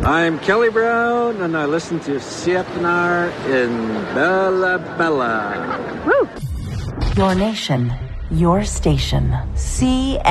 I'm Kelly Brown, and I listen to CFNR in Bella Bella. Woo! Your nation, your station. CFNR.